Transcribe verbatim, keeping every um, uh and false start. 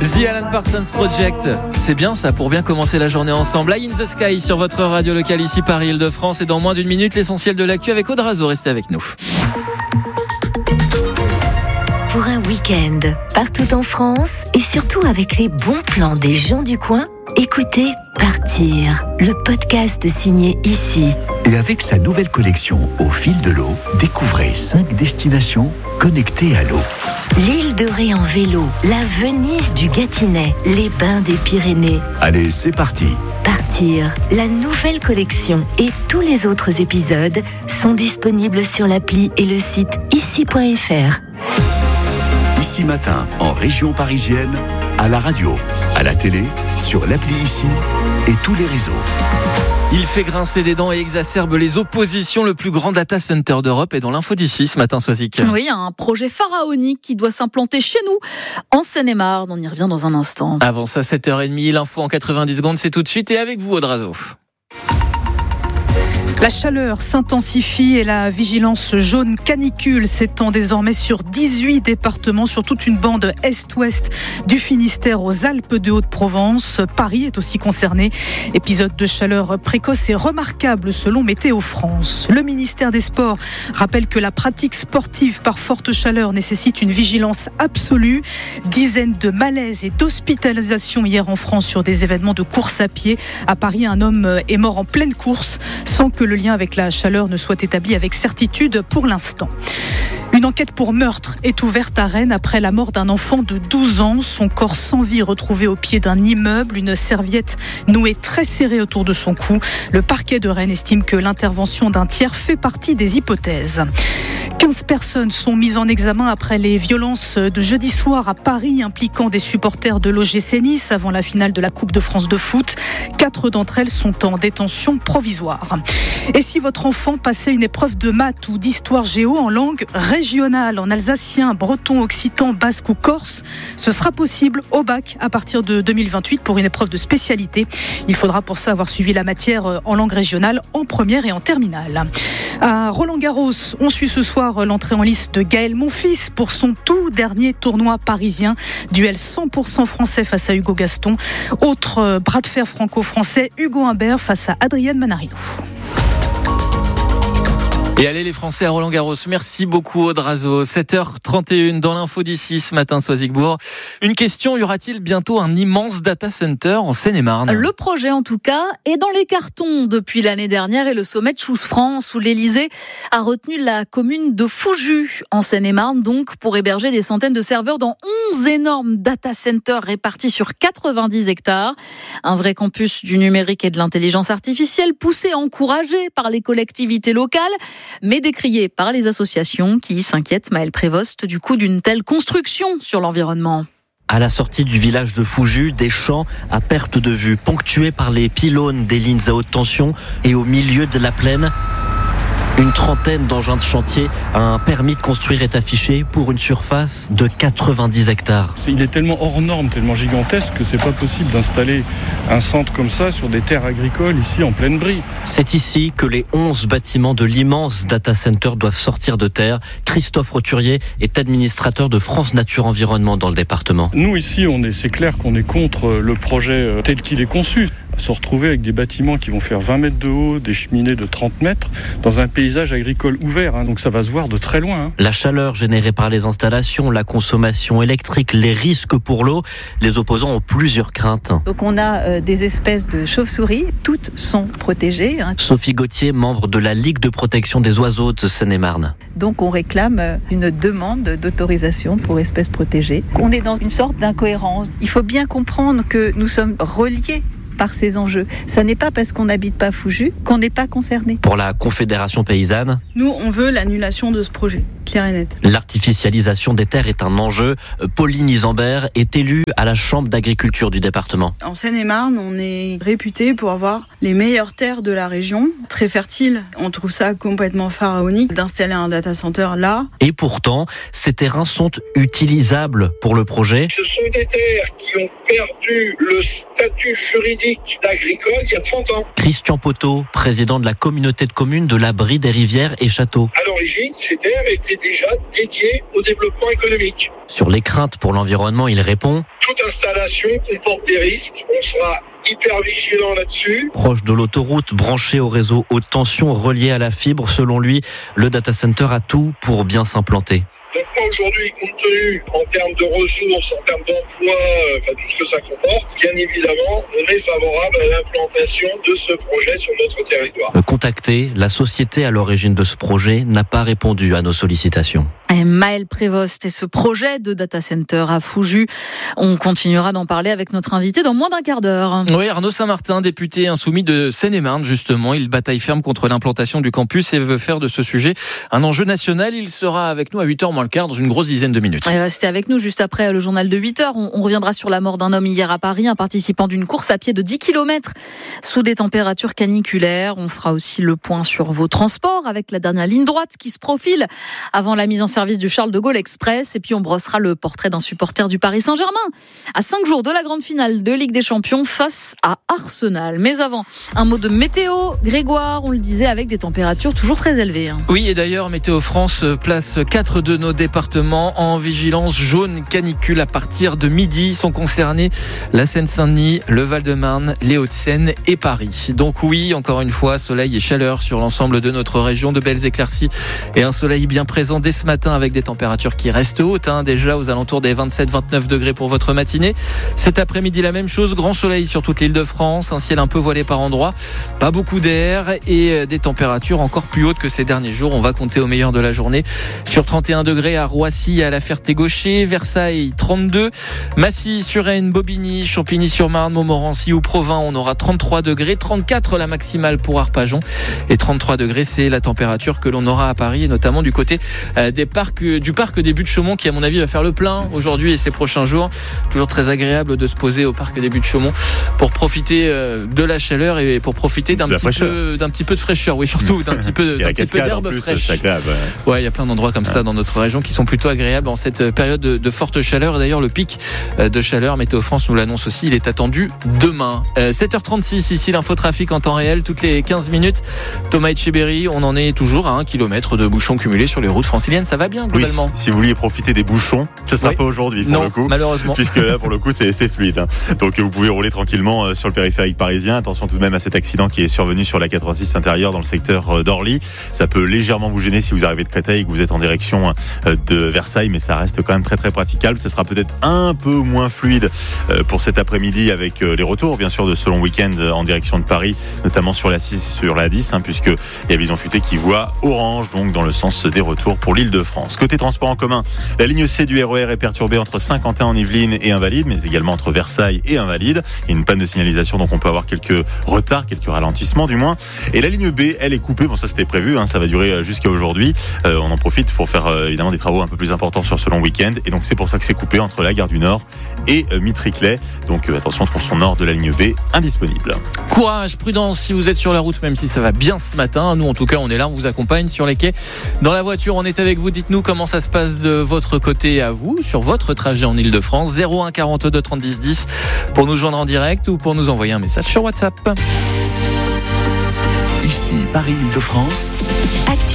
The Alan Parsons Project, c'est bien ça pour bien commencer la journée ensemble. Eye in the Sky sur votre radio locale ici Paris-Île-de-France et dans moins d'une minute l'essentiel de l'actu avec Aude Razo. Restez avec nous. Pour un week-end partout en France et surtout avec les bons plans des gens du coin, écoutez Partir, le podcast signé Ici. Et avec sa nouvelle collection Au fil de l'eau, découvrez cinq destinations connectées à l'eau. L'île de Ré en vélo, la Venise du Gâtinais, les bains des Pyrénées. Allez, c'est parti. Partir, la nouvelle collection et tous les autres épisodes sont disponibles sur l'appli et le site ici point f r. Ici Matin, en région parisienne, à la radio, à la télé, sur l'appli Ici et tous les réseaux. Il fait grincer des dents et exacerbe les oppositions. Le plus grand data center d'Europe est dans l'info d'ici ce matin, Soisic. Oui, un projet pharaonique qui doit s'implanter chez nous, en Seine-et-Marne. On y revient dans un instant. Avant ça, sept heures trente, l'info en quatre-vingt-dix secondes, c'est tout de suite. Et avec vous, Aude Razo. La chaleur s'intensifie et la vigilance jaune canicule s'étend désormais sur dix-huit départements, sur toute une bande est-ouest du Finistère aux Alpes de Haute-Provence. Paris est aussi concerné. Épisode de chaleur précoce et remarquable selon Météo France. Le ministère des Sports rappelle que la pratique sportive par forte chaleur nécessite une vigilance absolue. Dizaines de malaises et d'hospitalisations hier en France sur des événements de course à pied. À Paris, un homme est mort en pleine course sans que le lien avec la chaleur ne soit établi avec certitude pour l'instant. Une enquête pour meurtre est ouverte à Rennes après la mort d'un enfant de douze ans. Son corps sans vie retrouvé au pied d'un immeuble, une serviette nouée très serrée autour de son cou. Le parquet de Rennes estime que l'intervention d'un tiers fait partie des hypothèses. quinze personnes sont mises en examen après les violences de jeudi soir à Paris impliquant des supporters de l'O G C Nice avant la finale de la Coupe de France de foot. Quatre d'entre elles sont en détention provisoire. Et si votre enfant passait une épreuve de maths ou d'histoire géo en langue régionale, en alsacien, breton, occitan, basque ou corse, ce sera possible au bac à partir de deux mille vingt-huit pour une épreuve de spécialité. Il faudra pour ça avoir suivi la matière en langue régionale en première et en terminale. À Roland-Garros, on suit ce soir l'entrée en lice de Gaël Monfils pour son tout dernier tournoi parisien. Duel cent pour cent français face à Hugo Gaston. Autre bras de fer franco-français, Hugo Humbert face à Adrian Manarino. Et allez les Français à Roland-Garros. Merci beaucoup Aude Razo. sept heures trente et une dans l'info d'ici ce matin, Soisigbourg. Une question, y aura-t-il bientôt un immense data center en Seine-et-Marne ? Le projet en tout cas est dans les cartons depuis l'année dernière et le sommet de Choose France où l'Elysée a retenu la commune de Fouju en Seine-et-Marne donc pour héberger des centaines de serveurs dans onze énormes data centers répartis sur quatre-vingt-dix hectares. Un vrai campus du numérique et de l'intelligence artificielle poussé et encouragé par les collectivités locales, mais décrié par les associations qui s'inquiètent, Maëlle Prévost, du coût d'une telle construction sur l'environnement. À la sortie du village de Fouju, des champs à perte de vue, ponctués par les pylônes des lignes à haute tension et au milieu de la plaine, une trentaine d'engins de chantier. Un permis de construire est affiché pour une surface de quatre-vingt-dix hectares. Il est tellement hors norme, tellement gigantesque que c'est pas possible d'installer un centre comme ça sur des terres agricoles ici en pleine brie. C'est ici que les onze bâtiments de l'immense data center doivent sortir de terre. Christophe Roturier est administrateur de France Nature Environnement dans le département. Nous ici, on est, c'est clair qu'on est contre le projet tel qu'il est conçu. Se retrouver avec des bâtiments qui vont faire vingt mètres de haut, des cheminées de trente mètres, dans un paysage agricole ouvert, hein, donc ça va se voir de très loin. Hein. La chaleur générée par les installations, la consommation électrique, les risques pour l'eau, les opposants ont plusieurs craintes. Donc on a euh, des espèces de chauves-souris, toutes sont protégées. Hein. Sophie Gauthier, membre de la Ligue de protection des oiseaux de Seine-et-Marne. Donc on réclame une demande d'autorisation pour espèces protégées. On est dans une sorte d'incohérence. Il faut bien comprendre que nous sommes reliés par ces enjeux. Ça n'est pas parce qu'on n'habite pas Fouju qu'on n'est pas concerné. Pour la Confédération paysanne, nous, on veut l'annulation de ce projet, clair et net. L'artificialisation des terres est un enjeu. Pauline Isambert est élue à la Chambre d'agriculture du département. En Seine-et-Marne, on est réputé pour avoir les meilleures terres de la région, très fertiles. On trouve ça complètement pharaonique d'installer un data center là. Et pourtant, ces terrains sont utilisables pour le projet. Ce sont des terres qui ont perdu le statut juridique d'agricole il y a trente ans. Christian Poteau, président de la communauté de communes de la Brie des Rivières et Châteaux. À l'origine, ces terres étaient est déjà dédié au développement économique. Sur les craintes pour l'environnement, il répond: toute installation comporte des risques. On sera hyper vigilant là-dessus. Proche de l'autoroute, branché au réseau haute tension, relié à la fibre, selon lui, le data center a tout pour bien s'implanter. Donc moi aujourd'hui, compte tenu en termes de ressources, en termes d'emploi, enfin tout ce que ça comporte, bien évidemment, on est favorable à l'implantation de ce projet sur notre territoire. Contacté, la société à l'origine de ce projet n'a pas répondu à nos sollicitations. Et Maël Prévost et ce projet de data center à Fouju, on continuera d'en parler avec notre invité dans moins d'un quart d'heure. Oui, Arnaud Saint-Martin, député insoumis de Seine-et-Marne, justement, il bataille ferme contre l'implantation du campus et veut faire de ce sujet un enjeu national. Il sera avec nous à huit heures moins le quart dans une grosse dizaine de minutes. Et restez avec nous juste après le journal de huit heures. On, on reviendra sur la mort d'un homme hier à Paris, un participant d'une course à pied de dix kilomètres sous des températures caniculaires. On fera aussi le point sur vos transports avec la dernière ligne droite qui se profile avant la mise en service du Charles de Gaulle Express. Et puis on brossera le portrait d'un supporter du Paris Saint-Germain à cinq jours de la grande finale de Ligue des Champions face à Arsenal. Mais avant, un mot de météo. Grégoire, on le disait, avec des températures toujours très élevées. Oui, et d'ailleurs, Météo France place quatre de nos départements en vigilance jaune canicule à partir de midi. Sont concernés la Seine-Saint-Denis, le Val-de-Marne, les Hauts-de-Seine et Paris. Donc oui, encore une fois, soleil et chaleur sur l'ensemble de notre région, de belles éclaircies et un soleil bien présent dès ce matin avec des températures qui restent hautes, hein, déjà aux alentours des vingt-sept à vingt-neuf degrés pour votre matinée. Cet après-midi, la même chose, grand soleil sur toute l'île de France, un ciel un peu voilé par endroits, pas beaucoup d'air et des températures encore plus hautes que ces derniers jours. On va compter au meilleur de la journée sur trente et un degrés à Roissy, à la Ferté-Gaucher, Versailles trente-deux, Massy, Suresnes, Bobigny, Champigny-sur-Marne, Montmorency ou Provins, on aura trente-trois degrés, trente-quatre la maximale pour Arpajon et trente-trois degrés, c'est la température que l'on aura à Paris et notamment du côté des parcs, du parc des Buttes-Chaumont qui à mon avis va faire le plein aujourd'hui et ces prochains jours. Toujours très agréable de se poser au parc des Buttes-Chaumont pour profiter de la chaleur et pour profiter d'un petit peu, d'un petit peu de fraîcheur, oui surtout d'un petit peu, d'un petit peu d'herbe fraîche. Ouais, il y a plein d'endroits comme ça dans notre région qui sont plutôt agréables en cette période de, de forte chaleur. Et d'ailleurs, le pic de chaleur, Météo France nous l'annonce aussi, il est attendu demain. Euh, sept heures trente-six, ici l'infotrafic en temps réel, toutes les quinze minutes. Thomas Etcheberry, on en est toujours à un kilomètre de bouchons cumulés sur les routes franciliennes. Ça va bien globalement. Oui, si vous vouliez profiter des bouchons, ça sera oui. pas aujourd'hui pour non, le coup. Malheureusement. Puisque là, pour le coup, c'est, c'est fluide. Hein. Donc vous pouvez rouler tranquillement sur le périphérique parisien. Attention tout de même à cet accident qui est survenu sur la quatre-vingt-six intérieure dans le secteur d'Orly. Ça peut légèrement vous gêner si vous arrivez de Créteil et que vous êtes en direction de Versailles, mais ça reste quand même très très praticable. Ça sera peut-être un peu moins fluide pour cet après-midi avec les retours bien sûr de ce long week-end en direction de Paris, notamment sur la six, sur la dix, hein, puisque il y a Bison Futé qui voit orange donc dans le sens des retours pour l'Île-de-France. Côté transport en commun, la ligne C du R E R est perturbée entre Saint-Quentin en Yvelines et Invalides, mais également entre Versailles et Invalides. Il y a une panne de signalisation, donc on peut avoir quelques retards, quelques ralentissements du moins. Et la ligne B, elle est coupée. Bon, ça c'était prévu, hein, ça va durer jusqu'à aujourd'hui. Euh, on en profite pour faire euh, évidemment des travaux un peu plus importants sur ce long week-end. Et donc c'est pour ça que c'est coupé entre la gare du Nord et euh, Mitriclet. Donc euh, attention, tronçon nord de la ligne B indisponible. Courage, prudence si vous êtes sur la route, même si ça va bien ce matin. Nous en tout cas on est là, on vous accompagne sur les quais, dans la voiture, on est avec vous. Dites-nous comment ça se passe de votre côté à vous, sur votre trajet en Ile-de-France. Zéro un quarante-deux trente dix dix pour nous joindre en direct ou pour nous envoyer un message sur WhatsApp. Ici Paris Ile-de-France.